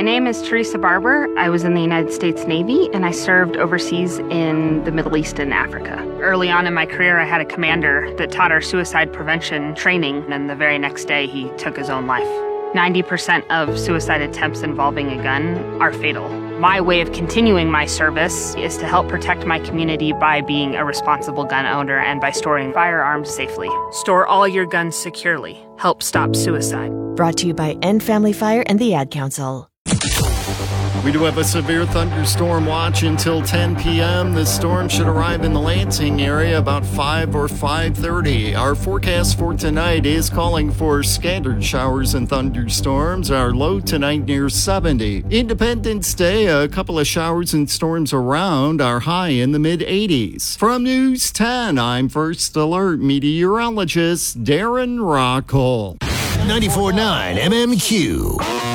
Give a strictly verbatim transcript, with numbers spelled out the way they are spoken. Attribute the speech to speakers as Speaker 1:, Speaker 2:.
Speaker 1: My name is Teresa Barber. I was in the United States Navy, and I served overseas in the Middle East and Africa. Early on in my career, I had a commander that taught our suicide prevention training, and the very next day, he took his own life. ninety percent of suicide attempts involving a gun are fatal. My way of continuing my service is to help protect my community by being a responsible gun owner and by storing firearms safely. Store all your guns securely. Help stop suicide.
Speaker 2: Brought to you by End Family Fire and the Ad Council.
Speaker 3: We do have a severe thunderstorm watch until ten p.m. The storm should arrive in the Lansing area about five or five thirty. Our forecast for tonight is calling for scattered showers and thunderstorms. Our low tonight near seventy. Independence Day, a couple of showers and storms around. Our high in the mid-eighties. From News ten, I'm First Alert meteorologist Darren Rockall.
Speaker 4: ninety-four point nine M M Q.